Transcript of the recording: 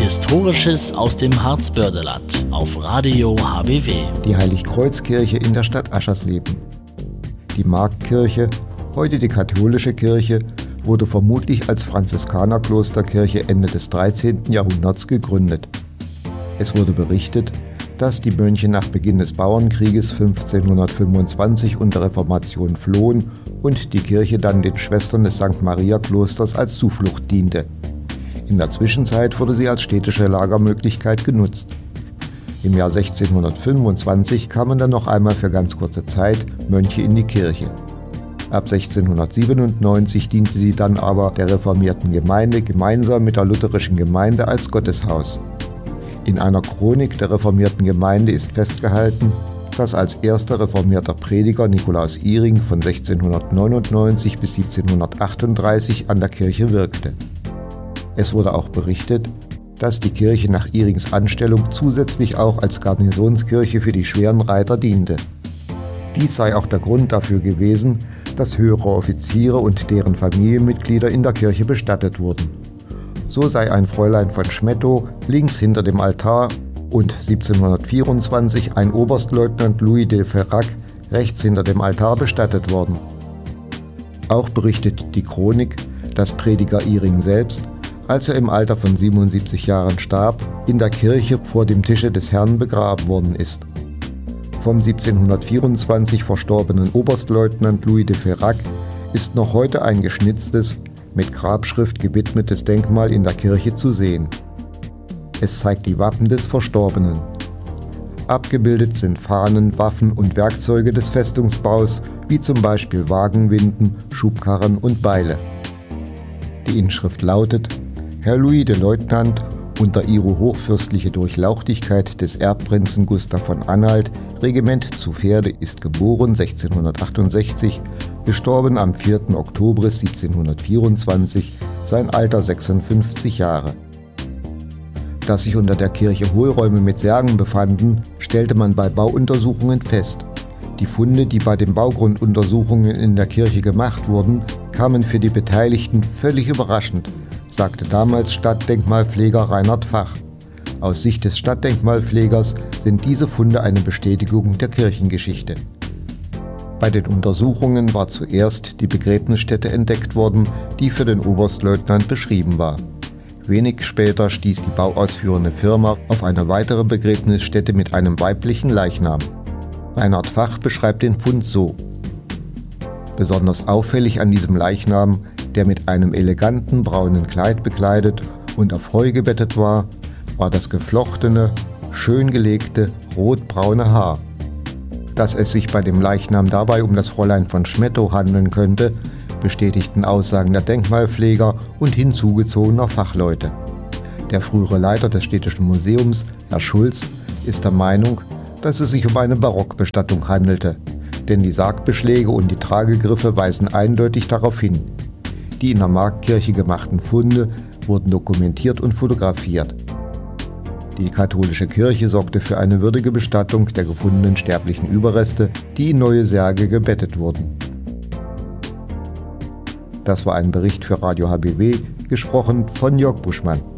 Historisches aus dem Harzbördeland auf Radio HBW. Die Heiligkreuzkirche in der Stadt Aschersleben. Die Marktkirche, heute die katholische Kirche, wurde vermutlich als Franziskanerklosterkirche Ende des 13. Jahrhunderts gegründet. Es wurde berichtet, dass die Mönche nach Beginn des Bauernkrieges 1525 und der Reformation flohen und die Kirche dann den Schwestern des St. Maria Klosters als Zuflucht diente. In der Zwischenzeit wurde sie als städtische Lagermöglichkeit genutzt. Im Jahr 1625 kamen dann noch einmal für ganz kurze Zeit Mönche in die Kirche. Ab 1697 diente sie dann aber der reformierten Gemeinde gemeinsam mit der lutherischen Gemeinde als Gotteshaus. In einer Chronik der reformierten Gemeinde ist festgehalten, dass als erster reformierter Prediger Nikolaus Ihring von 1699 bis 1738 an der Kirche wirkte. Es wurde auch berichtet, dass die Kirche nach Ihrings Anstellung zusätzlich auch als Garnisonskirche für die schweren Reiter diente. Dies sei auch der Grund dafür gewesen, dass höhere Offiziere und deren Familienmitglieder in der Kirche bestattet wurden. So sei ein Fräulein von Schmettow links hinter dem Altar und 1724 ein Oberstleutnant Louis de Ferrac rechts hinter dem Altar bestattet worden. Auch berichtet die Chronik, dass Prediger Ihring selbst, als er im Alter von 77 Jahren starb, in der Kirche vor dem Tische des Herrn begraben worden ist. Vom 1724 verstorbenen Oberstleutnant Louis de Ferrac ist noch heute ein geschnitztes, mit Grabschrift gewidmetes Denkmal in der Kirche zu sehen. Es zeigt die Wappen des Verstorbenen. Abgebildet sind Fahnen, Waffen und Werkzeuge des Festungsbaus, wie zum Beispiel Wagenwinden, Schubkarren und Beile. Die Inschrift lautet: Herr Louis de Leutnant, unter Ihre hochfürstliche Durchlauchtigkeit des Erbprinzen Gustav von Anhalt, Regiment zu Pferde, ist geboren 1668, gestorben am 4. Oktober 1724, sein Alter 56 Jahre. Dass sich unter der Kirche Hohlräume mit Särgen befanden, stellte man bei Bauuntersuchungen fest. Die Funde, die bei den Baugrunduntersuchungen in der Kirche gemacht wurden, kamen für die Beteiligten völlig überraschend, sagte damals Stadtdenkmalpfleger Reinhard Fach. Aus Sicht des Stadtdenkmalpflegers sind diese Funde eine Bestätigung der Kirchengeschichte. Bei den Untersuchungen war zuerst die Begräbnisstätte entdeckt worden, die für den Oberstleutnant beschrieben war. Wenig später stieß die bauausführende Firma auf eine weitere Begräbnisstätte mit einem weiblichen Leichnam. Reinhard Fach beschreibt den Fund so: Besonders auffällig an diesem Leichnam, der mit einem eleganten braunen Kleid bekleidet und auf Heu gebettet war, war das geflochtene, schön gelegte, rotbraune Haar. Dass es sich bei dem Leichnam dabei um das Fräulein von Schmettow handeln könnte, bestätigten Aussagen der Denkmalpfleger und hinzugezogener Fachleute. Der frühere Leiter des Städtischen Museums, Herr Schulz, ist der Meinung, dass es sich um eine Barockbestattung handelte, denn die Sargbeschläge und die Tragegriffe weisen eindeutig darauf hin. Die in der Marktkirche gemachten Funde wurden dokumentiert und fotografiert. Die katholische Kirche sorgte für eine würdige Bestattung der gefundenen sterblichen Überreste, die in neue Särge gebettet wurden. Das war ein Bericht für Radio HBW, gesprochen von Jörg Buschmann.